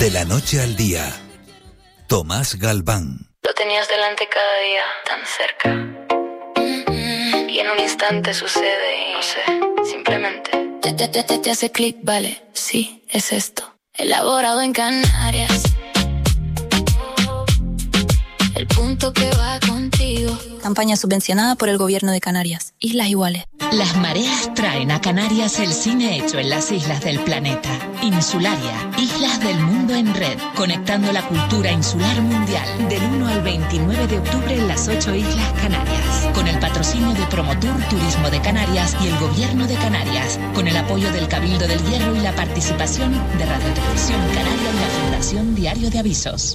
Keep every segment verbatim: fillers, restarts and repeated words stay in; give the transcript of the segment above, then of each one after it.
De la noche al día, Tomás Galván. Lo tenías delante cada día, tan cerca. Y en un instante sucede y no sé, simplemente te, te, te, te, te hace clic, vale, sí, es esto. Elaborado en Canarias. El punto que va contigo. Campaña subvencionada por el Gobierno de Canarias. Islas Iguales. Las mareas traen a Canarias el cine hecho en las islas del planeta. Insularia, Islas del Mundo en Red, conectando la cultura insular mundial. Del uno al veintinueve de octubre en las ocho Islas Canarias. Con el patrocinio de Promotur Turismo de Canarias y el Gobierno de Canarias. Con el apoyo del Cabildo del Hierro y la participación de Radio Televisión Canaria y la Fundación Diario de Avisos.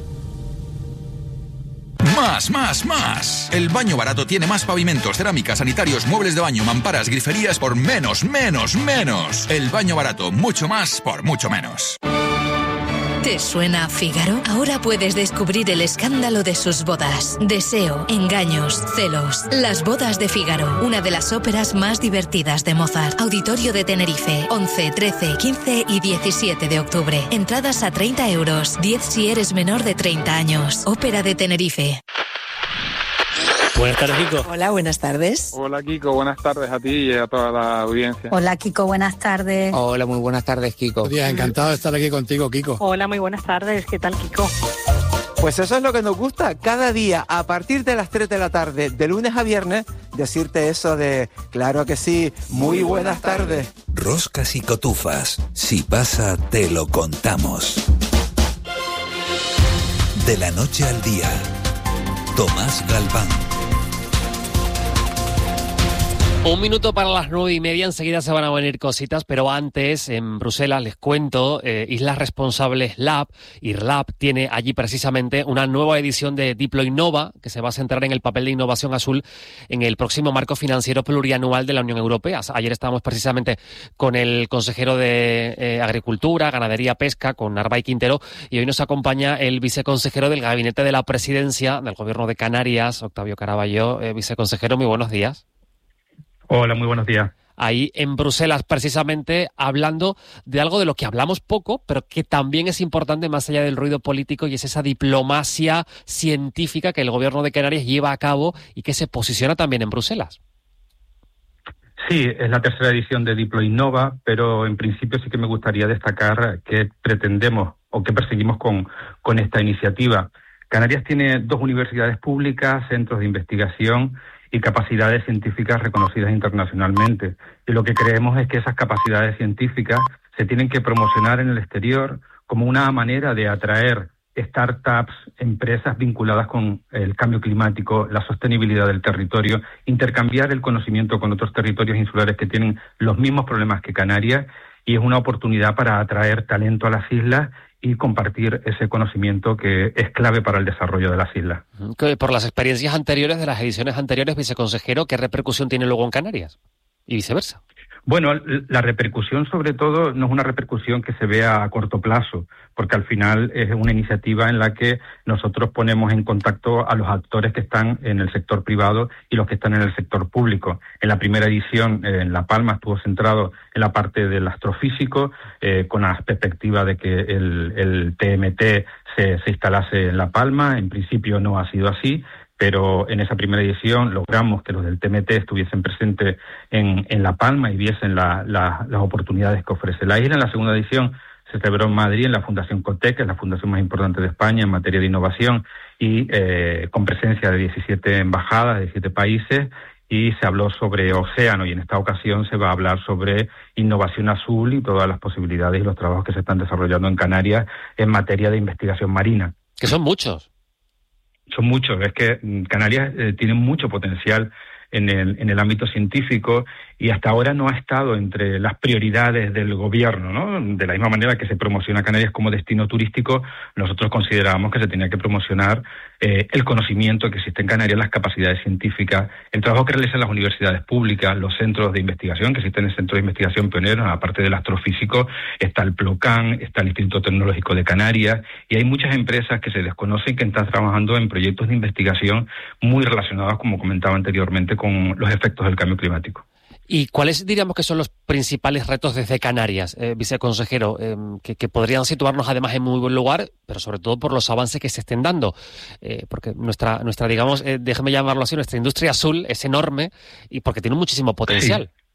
Más, más, más. El Baño Barato tiene más pavimentos, cerámicas, sanitarios, muebles de baño, mamparas, griferías por menos, menos, menos. El Baño Barato, mucho más por mucho menos. ¿Te suena a Fígaro? Ahora puedes descubrir el escándalo de sus bodas. Deseo, engaños, celos. Las bodas de Fígaro, una de las óperas más divertidas de Mozart. Auditorio de Tenerife, once, trece, quince y diecisiete de octubre. Entradas a treinta euros, diez si eres menor de treinta años. Ópera de Tenerife. Buenas tardes, Kiko. Hola, buenas tardes. Hola, Kiko, buenas tardes a ti y a toda la audiencia. Hola, Kiko, buenas tardes. Hola, muy buenas tardes, Kiko. Buenos días, encantado de estar aquí contigo, Kiko. Hola, muy buenas tardes, ¿qué tal, Kiko? Pues eso es lo que nos gusta, cada día a partir de las tres de la tarde, de lunes a viernes, decirte eso de, claro que sí, muy buenas tardes. Roscas y cotufas, si pasa te lo contamos. De la noche al día, Tomás Galván. Un minuto para las nueve y media, enseguida se van a venir cositas, pero antes, en Bruselas, les cuento, eh, Islas Responsables Lab, IRLab, tiene allí precisamente una nueva edición de Diploinnova, que se va a centrar en el papel de innovación azul en el próximo marco financiero plurianual de la Unión Europea. Ayer estábamos precisamente con el consejero de eh, Agricultura, Ganadería, Pesca, con Narváez Quintero, y hoy nos acompaña el viceconsejero del Gabinete de la Presidencia del Gobierno de Canarias, Octavio Caraballo. Eh, viceconsejero, muy buenos días. Hola, muy buenos días. Ahí en Bruselas, precisamente, hablando de algo de lo que hablamos poco, pero que también es importante más allá del ruido político, y es esa diplomacia científica que el Gobierno de Canarias lleva a cabo y que se posiciona también en Bruselas. Sí, es la tercera edición de Diploinnova, pero en principio sí que me gustaría destacar qué pretendemos o qué perseguimos con, con esta iniciativa. Canarias tiene dos universidades públicas, centros de investigación y capacidades científicas reconocidas internacionalmente. Y lo que creemos es que esas capacidades científicas se tienen que promocionar en el exterior como una manera de atraer startups, empresas vinculadas con el cambio climático, la sostenibilidad del territorio, intercambiar el conocimiento con otros territorios insulares que tienen los mismos problemas que Canarias, y es una oportunidad para atraer talento a las islas y compartir ese conocimiento que es clave para el desarrollo de las islas. Por las experiencias anteriores, de las ediciones anteriores, viceconsejero, ¿qué repercusión tiene luego en Canarias? Y viceversa. Bueno, la repercusión sobre todo no es una repercusión que se vea a corto plazo, porque al final es una iniciativa en la que nosotros ponemos en contacto a los actores que están en el sector privado y los que están en el sector público. En la primera edición, eh, en La Palma, estuvo centrado en la parte del astrofísico, eh, con la perspectiva de que el, el T M T se, se instalase en La Palma. En principio no ha sido así, pero en esa primera edición logramos que los del T M T estuviesen presentes en, en La Palma y viesen la, la, las oportunidades que ofrece la isla. En la segunda edición se celebró en Madrid, en la Fundación COTEC, que es la fundación más importante de España en materia de innovación, y eh, con presencia de diecisiete embajadas de diecisiete países, y se habló sobre océano, y en esta ocasión se va a hablar sobre innovación azul y todas las posibilidades y los trabajos que se están desarrollando en Canarias en materia de investigación marina. Que son muchos. Son muchos. Es que Canarias eh, tiene mucho potencial en el, en el ámbito científico, y hasta ahora no ha estado entre las prioridades del gobierno, ¿no? De la misma manera que se promociona Canarias como destino turístico, nosotros considerábamos que se tenía que promocionar eh, el conocimiento que existe en Canarias, las capacidades científicas, el trabajo que realizan las universidades públicas, los centros de investigación, que existen en el Centro de Investigación Pionero, aparte del astrofísico, está el PLOCAN, está el Instituto Tecnológico de Canarias, y hay muchas empresas que se desconocen que están trabajando en proyectos de investigación muy relacionados, como comentaba anteriormente, con los efectos del cambio climático. ¿Y cuáles diríamos que son los principales retos desde Canarias, eh, viceconsejero, eh, que, que podrían situarnos además en muy buen lugar, pero sobre todo por los avances que se estén dando? Eh, porque nuestra, nuestra digamos, eh, déjeme llamarlo así, nuestra industria azul es enorme y porque tiene muchísimo potencial. Sí.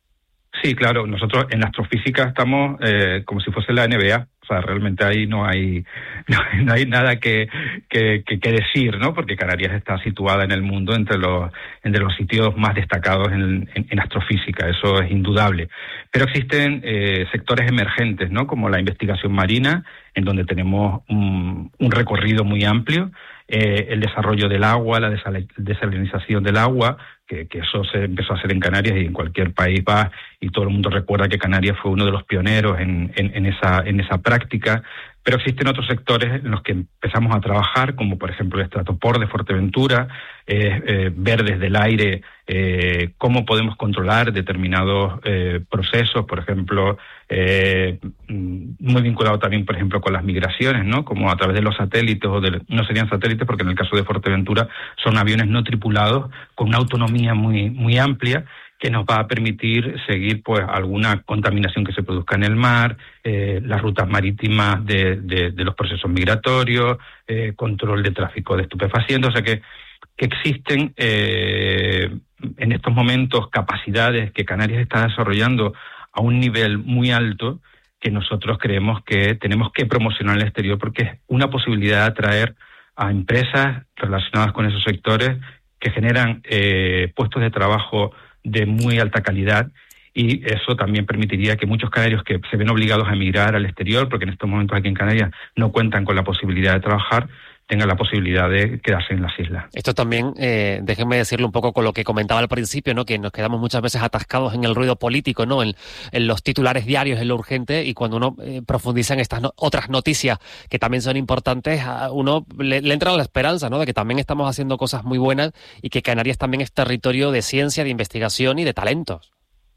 Sí, claro, nosotros en astrofísica estamos eh, como si fuese la N B A, o sea, realmente ahí no hay no, no hay nada que, que, que, que decir, ¿no? Porque Canarias está situada en el mundo entre los entre los sitios más destacados en, en, en astrofísica, eso es indudable. Pero existen eh, sectores emergentes, ¿no? Como la investigación marina, en donde tenemos un, un recorrido muy amplio, eh, el desarrollo del agua, la desal- desalinización del agua, que, que eso se empezó a hacer en Canarias y en cualquier país va, y todo el mundo recuerda que Canarias fue uno de los pioneros en, en, en esa en esa práctica. Pero existen otros sectores en los que empezamos a trabajar, como por ejemplo el estratopor de Fuerteventura, eh, eh, ver desde el aire eh, cómo podemos controlar determinados eh, procesos, por ejemplo, eh, muy vinculado también, por ejemplo, con las migraciones, ¿no? Como a través de los satélites, o de, no serían satélites porque en el caso de Fuerteventura son aviones no tripulados con una autonomía muy, muy amplia, que nos va a permitir seguir pues alguna contaminación que se produzca en el mar, eh, las rutas marítimas de, de, de los procesos migratorios, eh, control de tráfico de estupefacientes, o sea que, que existen eh, en estos momentos capacidades que Canarias está desarrollando a un nivel muy alto, que nosotros creemos que tenemos que promocionar al exterior, porque es una posibilidad de atraer a empresas relacionadas con esos sectores que generan eh, puestos de trabajo de muy alta calidad, y eso también permitiría que muchos canarios que se ven obligados a emigrar al exterior, porque en estos momentos aquí en Canarias no cuentan con la posibilidad de trabajar, tengan la posibilidad de quedarse en las islas. Esto también, eh, déjenme decirlo un poco con lo que comentaba al principio, ¿no? Que nos quedamos muchas veces atascados en el ruido político, ¿no? En, en los titulares diarios, en lo urgente, y cuando uno eh, profundiza en estas no- otras noticias que también son importantes, a uno le, le entra la esperanza, ¿no? De que también estamos haciendo cosas muy buenas y que Canarias también es territorio de ciencia, de investigación y de talentos.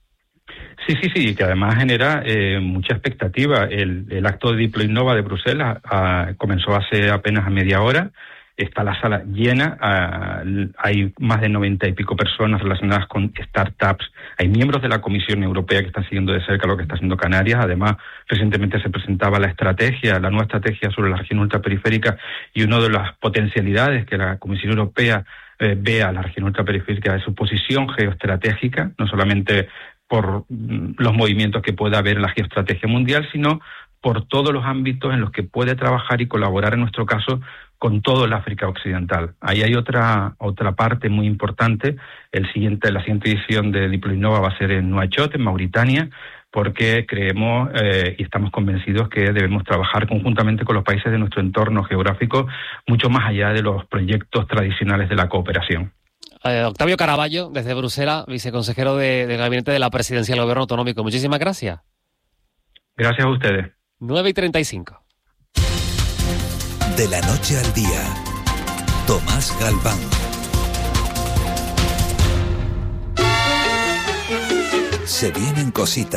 Sí, sí, sí, que además genera eh, mucha expectativa. El, el acto de Diploinnova de Bruselas ah, comenzó hace apenas a media hora. Está la sala llena, ah, hay más de noventa y pico personas relacionadas con startups. Hay miembros de la Comisión Europea que están siguiendo de cerca lo que está haciendo Canarias. Además, recientemente se presentaba la estrategia, la nueva estrategia sobre la región ultraperiférica, y una de las potencialidades que la Comisión Europea eh, ve a la región ultraperiférica es su posición geoestratégica, no solamente por los movimientos que pueda haber en la geoestrategia mundial, sino por todos los ámbitos en los que puede trabajar y colaborar, en nuestro caso, con todo el África Occidental. Ahí hay otra otra parte muy importante. El siguiente, la siguiente edición de Diploinnova va a ser en Nuakchot, en Mauritania, porque creemos eh, y estamos convencidos que debemos trabajar conjuntamente con los países de nuestro entorno geográfico, mucho más allá de los proyectos tradicionales de la cooperación. Eh, Octavio Caraballo, desde Bruselas, viceconsejero de, del Gabinete de la Presidencia del Gobierno Autonómico. Muchísimas gracias. Gracias a ustedes. nueve y treinta y cinco. De la noche al día, Tomás Galván. Se vienen cositas.